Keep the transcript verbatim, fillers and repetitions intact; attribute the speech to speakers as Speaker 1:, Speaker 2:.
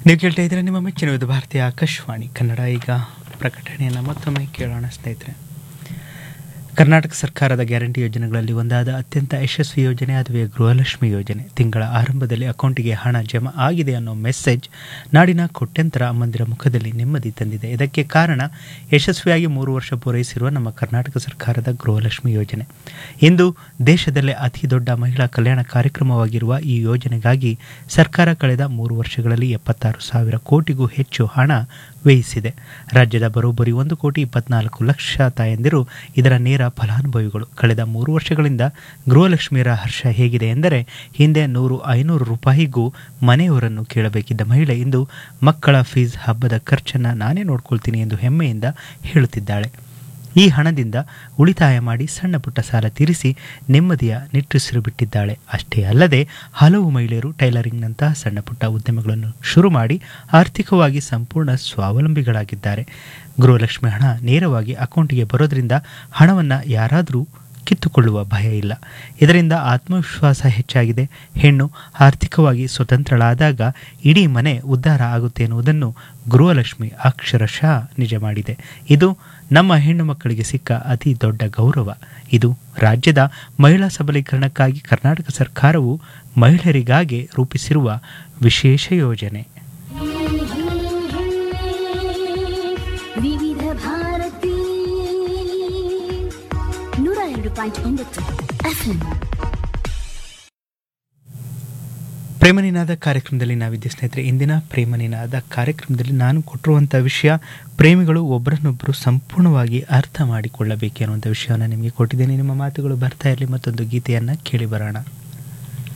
Speaker 1: ನೀವು ಕೇಳ್ತಾ ಇದ್ದೀರಾ ನಿಮ್ಮ ಮೆಚ್ಚಿನ ವಿವಿಧ ಭಾರತೀಯ ಆಕಾಶವಾಣಿ ಕನ್ನಡ. ಈಗ ಪ್ರಕಟಣೆಯನ್ನು ಮತ್ತೊಮ್ಮೆ ಕೇಳೋಣ ಸ್ನೇಹಿತರೆ. ಕರ್ನಾಟಕ ಸರ್ಕಾರದ ಗ್ಯಾರಂಟಿ ಯೋಜನೆಗಳಲ್ಲಿ ಒಂದಾದ ಅತ್ಯಂತ ಯಶಸ್ವಿ ಯೋಜನೆ ಅದುವೇ ಗೃಹಲಕ್ಷ್ಮಿ ಯೋಜನೆ. ತಿಂಗಳ ಆರಂಭದಲ್ಲಿ ಅಕೌಂಟಿಗೆ ಹಣ ಜಮಾ ಆಗಿದೆ ಅನ್ನೋ ಮೆಸೇಜ್ ನಾಡಿನ ಕೋಟ್ಯಂತರ ಅಮ್ಮಂದಿರ ಮುಖದಲ್ಲಿ ನೆಮ್ಮದಿ ತಂದಿದೆ. ಇದಕ್ಕೆ ಕಾರಣ ಯಶಸ್ವಿಯಾಗಿ ಮೂರು ವರ್ಷ ಪೂರೈಸಿರುವ ನಮ್ಮ ಕರ್ನಾಟಕ ಸರ್ಕಾರದ ಗೃಹಲಕ್ಷ್ಮಿ ಯೋಜನೆ. ಇಂದು ದೇಶದಲ್ಲೇ ಅತಿ ದೊಡ್ಡ ಮಹಿಳಾ ಕಲ್ಯಾಣ ಕಾರ್ಯಕ್ರಮವಾಗಿರುವ ಈ ಯೋಜನೆಗಾಗಿ ಸರ್ಕಾರ ಕಳೆದ ಮೂರು ವರ್ಷಗಳಲ್ಲಿ ಎಪ್ಪತ್ತಾರು ಸಾವಿರ ಕೋಟಿಗೂ ಹೆಚ್ಚು ಹಣ ವ್ಯಯಿಸಿದೆ. ರಾಜ್ಯದ ಬರೋಬ್ಬರಿ ಒಂದು ಕೋಟಿ ಇಪ್ಪತ್ನಾಲ್ಕು ಲಕ್ಷ ತಾಯಂದಿರು ಇದರ ನೇರ ಫಲಾನುಭವಿಗಳು. ಕಳೆದ ಮೂರು ವರ್ಷಗಳಿಂದ ಗೃಹಲಕ್ಷ್ಮಿಯರ ಹರ್ಷ ಹೇಗಿದೆ ಎಂದರೆ, ಹಿಂದೆ ನೂರು ಐನೂರು ರೂಪಾಯಿಗೂ ಮನೆಯವರನ್ನು ಕೇಳಬೇಕಿದ್ದ ಮಹಿಳೆ ಇಂದು ಮಕ್ಕಳ ಫೀಸ್, ಹಬ್ಬದ ಖರ್ಚನ್ನು ನಾನೇ ನೋಡ್ಕೊಳ್ತೀನಿ ಎಂದು ಹೆಮ್ಮೆಯಿಂದ ಹೇಳುತ್ತಿದ್ದಾಳೆ. ಈ ಹಣದಿಂದ ಉಳಿತಾಯ ಮಾಡಿ ಸಣ್ಣ ಪುಟ್ಟ ಸಾಲ ತೀರಿಸಿ ನೆಮ್ಮದಿಯ ನಿಟ್ಟುಸಿರು ಬಿಟ್ಟಿದ್ದಾಳೆ. ಅಷ್ಟೇ ಅಲ್ಲದೆ ಹಲವು ಮಹಿಳೆಯರು ಟೈಲರಿಂಗ್ನಂತಹ ಸಣ್ಣ ಪುಟ್ಟ ಉದ್ಯಮಗಳನ್ನು ಶುರು ಮಾಡಿ ಆರ್ಥಿಕವಾಗಿ ಸಂಪೂರ್ಣ ಸ್ವಾವಲಂಬಿಗಳಾಗಿದ್ದಾರೆ. ಗೃಹಲಕ್ಷ್ಮಿ ಹಣ ನೇರವಾಗಿ ಅಕೌಂಟಿಗೆ ಬರೋದ್ರಿಂದ ಹಣವನ್ನು ಯಾರಾದರೂ ಕಿತ್ತುಕೊಳ್ಳುವ ಭಯ ಇಲ್ಲ. ಇದರಿಂದ ಆತ್ಮವಿಶ್ವಾಸ ಹೆಚ್ಚಾಗಿದೆ. ಹೆಣ್ಣು ಆರ್ಥಿಕವಾಗಿ ಸ್ವತಂತ್ರಳಾದಾಗ ಇಡೀ ಮನೆ ಉದ್ಧಾರ ಆಗುತ್ತೆ ಎನ್ನುವುದನ್ನು ಗೃಹಲಕ್ಷ್ಮಿ ಅಕ್ಷರಶಃ ನಿಜ ಮಾಡಿದೆ. ಇದು ನಮ್ಮ ಹೆಣ್ಣು ಮಕ್ಕಳಿಗೆ ಸಿಕ್ಕ ಅತಿ ದೊಡ್ಡ ಗೌರವ. ಇದು ರಾಜ್ಯದ ಮಹಿಳಾ ಸಬಲೀಕರಣಕ್ಕಾಗಿ ಕರ್ನಾಟಕ ಸರ್ಕಾರವು ಮಹಿಳೆಯರಿಗಾಗಿ ರೂಪಿಸಿರುವ ವಿಶೇಷ ಯೋಜನೆ.
Speaker 2: ವಿವಿಧ ಭಾರತಿ ನೂರ ಎರಡು ಪಾಯಿಂಟ್ ಒಂಬತ್ತು ಎಫ್ಎಂ.
Speaker 1: ಪ್ರೇಮನಿನಾದ ಕಾರ್ಯಕ್ರಮದಲ್ಲಿ ನಾವಿದ್ದೆ ಸ್ನೇಹಿತರೆ. ಇಂದಿನ ಪ್ರೇಮನಿನಾದ ಕಾರ್ಯಕ್ರಮದಲ್ಲಿ ನಾನು ಕೊಟ್ಟಿರುವಂಥ ವಿಷಯ, ಪ್ರೇಮಿಗಳು ಒಬ್ಬರನ್ನೊಬ್ಬರು ಸಂಪೂರ್ಣವಾಗಿ ಅರ್ಥ ಮಾಡಿಕೊಳ್ಳಬೇಕು ಅನ್ನುವಂಥ ವಿಷಯವನ್ನು ನಿಮಗೆ ಕೊಟ್ಟಿದ್ದೇನೆ. ನಿಮ್ಮ ಮಾತುಗಳು ಬರ್ತಾ ಇರಲಿ. ಮತ್ತೊಂದು ಗೀತೆಯನ್ನು ಕೇಳಿ ಬರೋಣ.